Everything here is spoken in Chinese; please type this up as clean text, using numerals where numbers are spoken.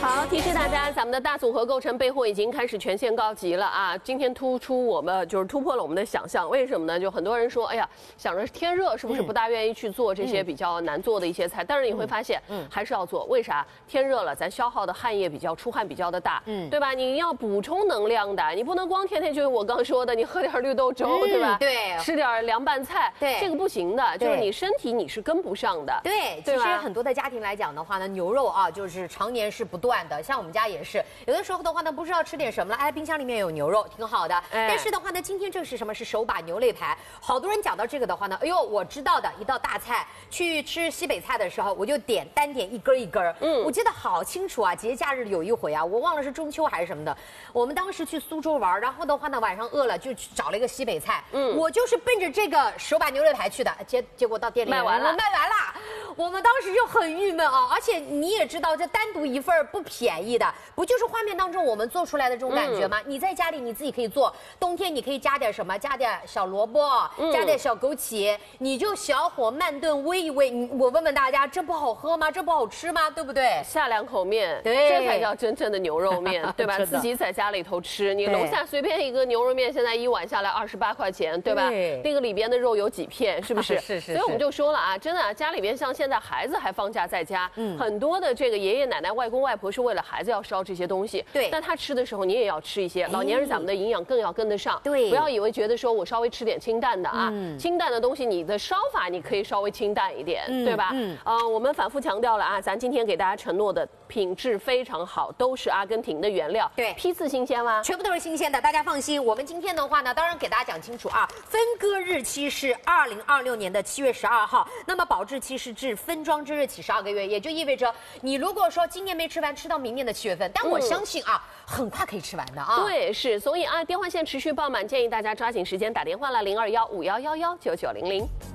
好，提示大家，咱们的大组合构成备货已经开始全线告急了啊！今天突破了我们的想象，为什么呢？就很多人说，哎呀，想着天热是不是不大愿意去做这些比较难做的一些菜？但是你会发现，还是要做。为啥？天热了，咱消耗的汗液出汗比较的大，对吧？你要补充能量的，你不能光天天就是我刚说的，你喝点绿豆粥，对吧？ 对， 吃点凉拌菜， 对， 这个不行的，就是你身体你是跟不上的。 对，其实很多的家庭来讲的话呢，牛肉啊，就是常年是不断的。像我们家也是，有的时候的话呢，不知道吃点什么了，哎，冰箱里面有牛肉，挺好的。但是的话呢，今天这是什么？是手把牛肋排。好多人讲到这个的话呢，哎呦，我知道的，一道大菜，去吃西北菜的时候，我就单点一根一根。我记得好清楚啊，节假日有一回啊，我忘了是中秋还是什么的，我们当时去苏州玩，然后的话呢，晚上饿了就去找了一个西北菜，我就是奔着这个手把牛肋排去的，结果到店里卖完了， 我们当时就很郁闷啊，而且你也知道，这单独一份不便宜的，不就是画面当中我们做出来的这种感觉吗？你在家里你自己可以做，冬天你可以加点什么？加点小萝卜，加点小枸杞，你就小火慢炖煨一煨。我问问大家，这不好喝吗？这不好吃吗？对不对？ 下2口面， 对， 这才叫真正的牛肉面，对吧？自己在家里头吃，你楼下随便一个牛肉面，现在一碗下来28块钱，对吧？那个里边的肉有几片，是不是？ 是。 所以我们就说了啊，真的啊，家里边像现在孩子还放假在家，很多的这个爷爷奶奶、外公外婆是为了孩子要烧这些东西， 对。 但他吃的时候你也要吃一些，老年人咱们的营养更要跟得上， 对。 不要以为觉得说我稍微吃点清淡的啊，清淡的东西你的烧法你可以稍微清淡一点，对吧？我们反复强调了啊，咱今天给大家承诺的品质非常好，都是阿根廷的原料， 对， 批次新鲜吗？ 全部都是新鲜的，大家放心。我们今天的话呢，当然给大家讲清楚啊，分割日期是2026年的7月12号，那么保质期是至分装之日起12个月，也就意味着你如果说今年没吃完，吃到明年的7月份，但我相信啊，很快可以吃完的啊。 对，是，所以啊，电话线持续爆满，建议大家抓紧时间打电话了，0215111990。